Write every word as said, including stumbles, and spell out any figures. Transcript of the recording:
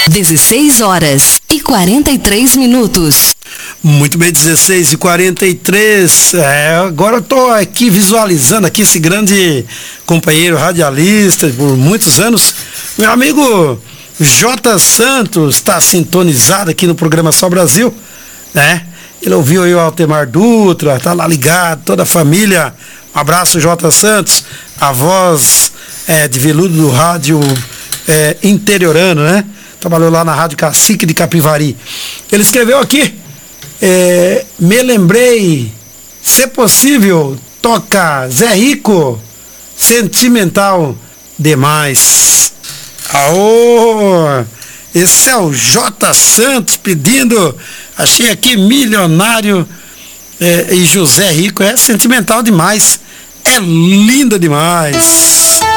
dezesseis horas e quarenta e três minutos. Muito bem, dezesseis e quarenta e três. É, agora eu tô aqui visualizando aqui esse grande companheiro radialista por muitos anos, meu amigo J. Santos, está sintonizado aqui no programa Só Brasil, né? Ele ouviu aí o Altemar Dutra, tá lá ligado, toda a família. Um abraço, J. Santos, a voz é, de veludo do rádio é, interiorano, né? Trabalhou lá na Rádio Cacique de Capivari. Ele escreveu aqui, é, me lembrei, se possível, toca Zé Rico, sentimental demais. Aô, esse é o J. Santos pedindo, achei aqui milionário é, e José Rico, é sentimental demais, é linda demais.